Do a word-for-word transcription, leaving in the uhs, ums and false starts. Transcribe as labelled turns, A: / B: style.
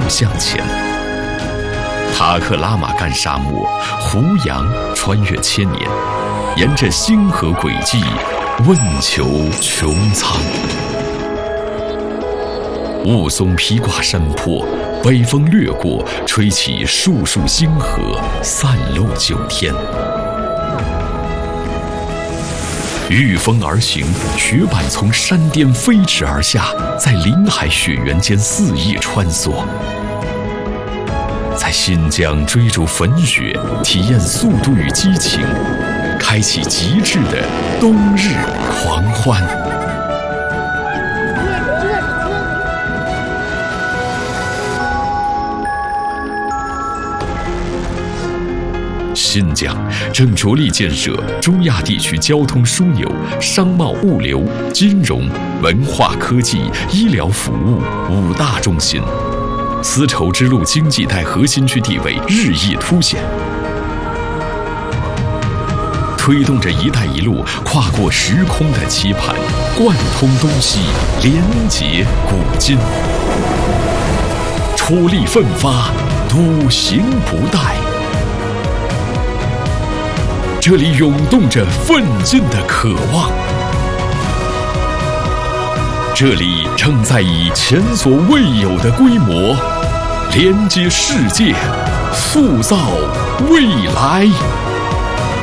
A: 向前。塔克拉玛干沙漠，胡杨穿越千年，沿着星河轨迹问求穹苍。雾凇披挂山坡，北风掠过，吹起树树星河，散落九天。御风而行，雪板从山巅飞驰而下，在林海雪原间肆意穿梭。在新疆追逐粉雪，体验速度与激情，开启极致的冬日狂欢。新疆正着力建设中亚地区交通枢纽、商贸物流、金融、文化科技、医疗服务五大中心，丝绸之路经济带核心区地位日益凸显，推动着“一带一路”跨过时空的期盼，贯通东西，连结古今，出力奋发，笃行不怠。这里涌动着奋进的渴望，这里正在以前所未有的规模连接世界，塑造未来。